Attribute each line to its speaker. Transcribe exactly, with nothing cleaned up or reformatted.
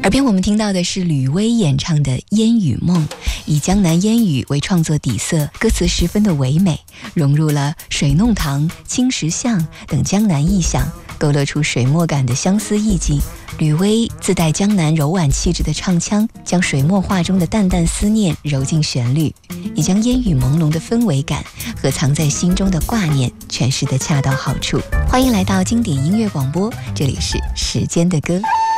Speaker 1: 耳边我们听到的是吕薇演唱的《烟雨梦》，以江南烟雨为创作底色，歌词十分的唯美，融入了水弄堂、青石巷等江南意象，勾勒出水墨感的相思意境。吕薇自带江南柔婉气质的唱腔，将水墨画中的淡淡思念揉进旋律，也将烟雨朦胧的氛围感和藏在心中的挂念诠释得恰到好处。欢迎来到经典音乐广播，这里是时间的歌。